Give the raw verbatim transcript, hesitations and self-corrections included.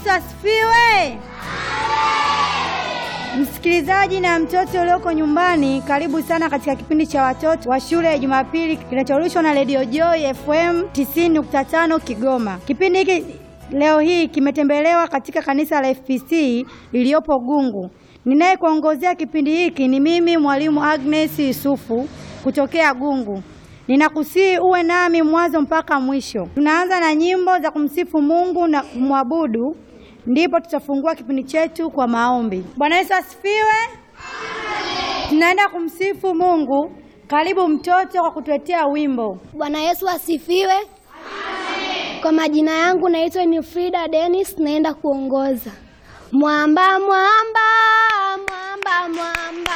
Yesu asifiwe. Msikilizaji na mtoto ulioko nyumbani, karibu sana katika kipindi cha watoto wa shule ya Jumapili kinachorushwa na Radio Joy F M tisini nukta tano Kigoma. Kipindi hiki leo hii kimetembelewa katika kanisa la F P C lililopo Gungu. Ninayekuongozea kipindi hiki ni mimi mwalimu Agnes Yusufu kutokea Gungu. Ninakusihi uwe nami mwanzo mpaka mwisho. Tunaanza na nyimbo za kumsifu Mungu na kumwabudu, ndipo tutafungua kipindi chetu kwa maombi. Bwana Yesu asifiwe. Amen. Tunaenda kumsifu Mungu. Karibu mtoto kwa kutuletea wimbo. Bwana Yesu asifiwe. Amen. Kwa majina yangu naitwa ni Frida Dennis, naenda kuongoza. Mwamba mwamba mwamba mwamba